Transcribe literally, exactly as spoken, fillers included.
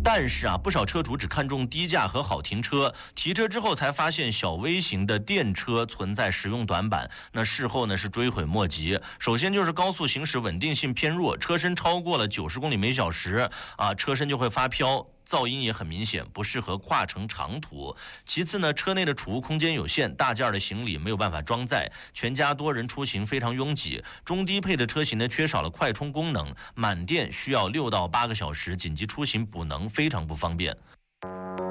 但是啊，不少车主只看重低价和好停车，提车之后才发现小微型的电车存在实用短板，那事后呢是追悔莫及。首先就是高速行驶稳定性偏弱，车身超过了九十公里每小时啊，车身就会发飘。噪音也很明显，不适合跨程长途。其次呢，车内的储物空间有限，大件的行李没有办法装载，全家多人出行非常拥挤。中低配的车型呢，缺少了快充功能，满电需要六到八个小时，紧急出行补能非常不方便。